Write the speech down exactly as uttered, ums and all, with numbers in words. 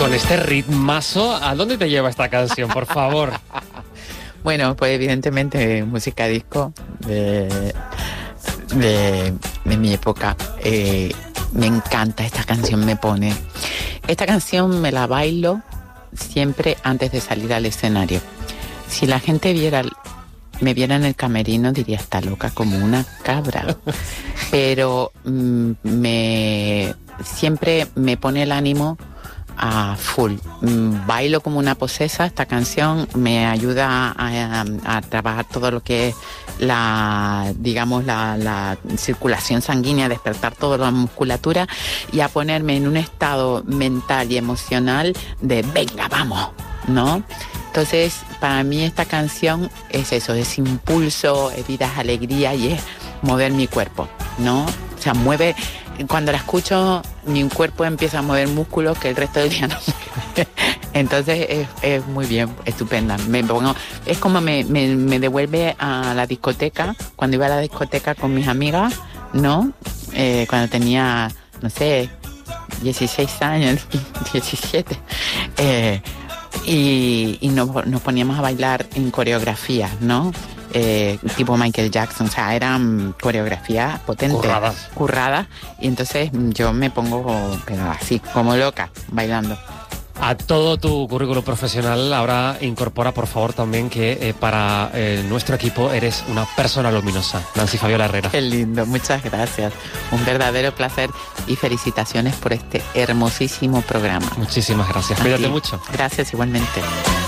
Con este ritmazo, ¿a dónde te lleva esta canción, por favor? Bueno, pues evidentemente música disco de, de, de mi época. Eh, me encanta esta canción, me pone. Esta canción me la bailo siempre antes de salir al escenario. Si la gente viera, me viera en el camerino, diría, está loca como una cabra. Pero mm, me siempre me pone el ánimo a full. Mm, bailo como una posesa. Esta canción me ayuda a, a, a trabajar todo lo que es la, digamos, la, la circulación sanguínea, a despertar toda la musculatura y a ponerme en un estado mental y emocional de venga, vamos, ¿no? Entonces, para mí esta canción es eso, es impulso, es vida, es alegría y es mover mi cuerpo, ¿no? O sea, mueve. Cuando la escucho, mi cuerpo empieza a mover músculos que el resto del día no mueve. Entonces es, es muy bien, estupenda. Me pongo, es como me, me, me devuelve a la discoteca, cuando iba a la discoteca con mis amigas, ¿no? Eh, cuando tenía, no sé, dieciséis años, diecisiete. Eh, y y nos, nos poníamos a bailar en coreografías, ¿no? Eh, tipo Michael Jackson, o sea, eran coreografías potentes, curradas. curradas, y entonces yo me pongo, pero así, como loca, bailando. A todo tu currículo profesional ahora incorpora, por favor, también que eh, para eh, nuestro equipo eres una persona luminosa. Nancy Fabiola Herrera. Qué lindo, muchas gracias. Un verdadero placer y felicitaciones por este hermosísimo programa. Muchísimas gracias. Cuídate mucho. Gracias igualmente.